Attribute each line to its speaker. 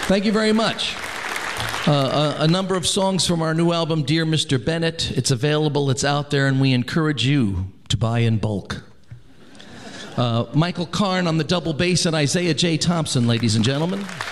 Speaker 1: Thank you very much. A number of songs from our new album, Dear Mr. Bennett. It's available, it's out there, and we encourage you to buy in bulk. Michael Karn on the double bass and Isaiah J. Thompson, ladies and gentlemen.